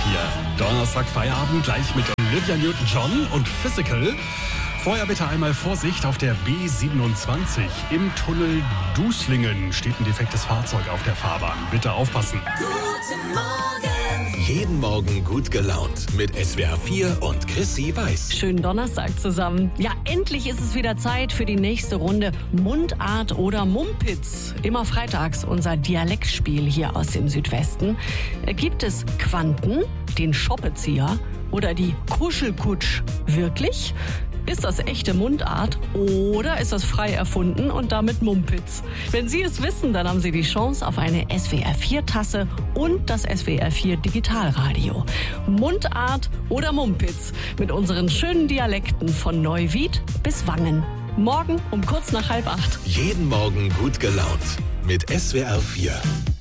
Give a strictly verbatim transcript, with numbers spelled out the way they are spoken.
vier. Donnerstag Feierabend gleich mit Olivia Newton-John und Physical. Vorher bitte einmal Vorsicht auf der B siebenundzwanzig. Im Tunnel Duslingen steht ein defektes Fahrzeug auf der Fahrbahn. Bitte aufpassen. Guten Morgen. Jeden Morgen gut gelaunt mit S W R vier und Chrissy Weiß. Schönen Donnerstag zusammen. Ja, endlich ist es wieder Zeit für die nächste Runde Mundart oder Mumpitz. Immer freitags unser Dialektspiel hier aus dem Südwesten. Gibt es Quanten, den Schoppezieher oder die Kuschelkutsch wirklich? Ist das echte Mundart oder ist das frei erfunden und damit Mumpitz? Wenn Sie es wissen, dann haben Sie die Chance auf eine S W R vier Tasse und das S W R vier Digitalradio. Mundart oder Mumpitz mit unseren schönen Dialekten von Neuwied bis Wangen. Morgen um kurz nach halb acht. Jeden Morgen gut gelaunt mit S W R vier.